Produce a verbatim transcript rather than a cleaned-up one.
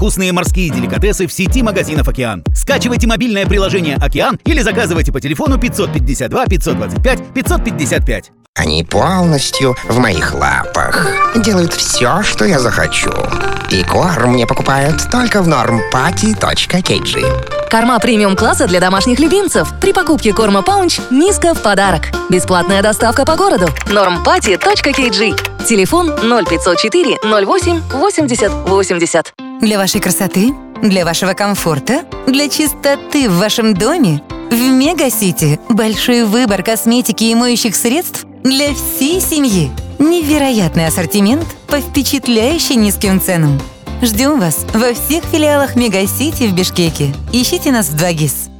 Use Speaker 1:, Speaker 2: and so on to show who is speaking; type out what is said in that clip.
Speaker 1: вкусные морские деликатесы в сети магазинов «Океан». Скачивайте мобильное приложение «Океан» или заказывайте по телефону пятьсот пятьдесят два пятьсот двадцать пять пятьсот пятьдесят пять.
Speaker 2: Они полностью в моих лапах. Делают все, что я захочу. И корм мне покупают только в нормпати точка кей джи.
Speaker 3: Корма премиум-класса для домашних любимцев. При покупке корма Паунч Миска в подарок. Бесплатная доставка по городу. нормпати точка кей джи. Телефон ноль пятьсот четыре ноль восемь восемьдесят восемьдесят.
Speaker 4: Для вашей красоты, для вашего комфорта, для чистоты в вашем доме в Мегасити большой выбор косметики и моющих средств для всей семьи. Невероятный ассортимент по впечатляюще низким ценам. Ждем вас во всех филиалах Мегасити в Бишкеке. Ищите нас в два гис.